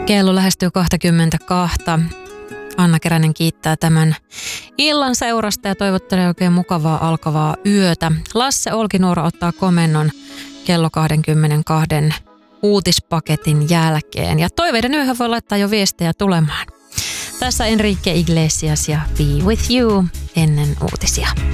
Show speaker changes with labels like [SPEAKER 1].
[SPEAKER 1] Kello lähestyy 22. Anna Keränen kiittää tämän illan seurasta ja toivottelee oikein mukavaa alkavaa yötä. Lasse Olkinuora ottaa komennon kello 22 uutispaketin jälkeen. Ja toiveiden yöhön voi laittaa jo viestejä tulemaan. Tässä Enrique Iglesias ja Be With You ennen uutisia.